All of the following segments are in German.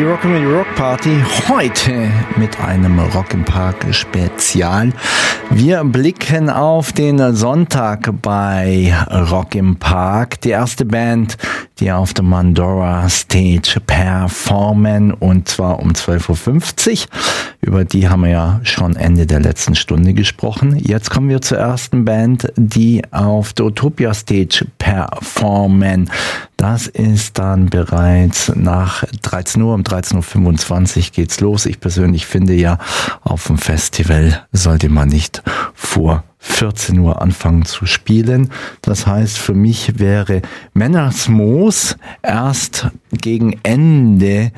Die Rock'n'Roll Rock Party heute mit einem Rock im Park Spezial. Wir blicken auf den Sonntag bei Rock im Park. Die erste Band, die auf der Mandora Stage performen, und zwar um 12.50 Uhr. Über die haben wir ja schon Ende der letzten Stunde gesprochen. Jetzt kommen wir zur ersten Band, die auf der Utopia Stage performen. Das ist dann bereits nach 13 Uhr, um 13.25 Uhr geht's los. Ich persönlich finde ja, auf dem Festival sollte man nicht vor 14 Uhr anfangen zu spielen. Das heißt, für mich wäre Männersmoos erst gegen Ende,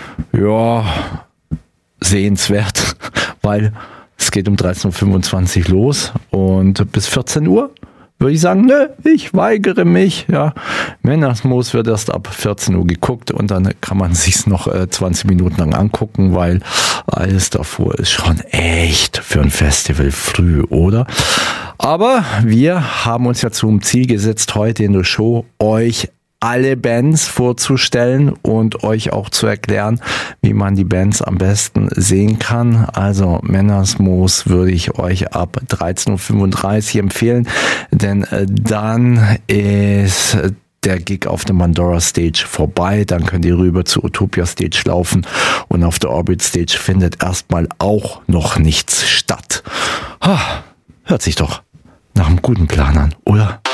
sehenswert, weil es geht um 13.25 Uhr los und bis 14 Uhr würde ich sagen, ich weigere mich. Ja, Männersmoos wird erst ab 14 Uhr geguckt und dann kann man sich's noch 20 Minuten lang angucken, weil alles davor ist schon echt für ein Festival früh, oder? Aber wir haben uns ja zum Ziel gesetzt, heute in der Show euch alle Bands vorzustellen und euch auch zu erklären, wie man die Bands am besten sehen kann. Also Männersmoos würde ich euch ab 13.35 Uhr empfehlen, denn dann ist der Gig auf der Mandora Stage vorbei. Dann könnt ihr rüber zur Utopia Stage laufen und auf der Orbit Stage findet erstmal auch noch nichts statt. Hört sich doch nach einem guten Plan an, oder?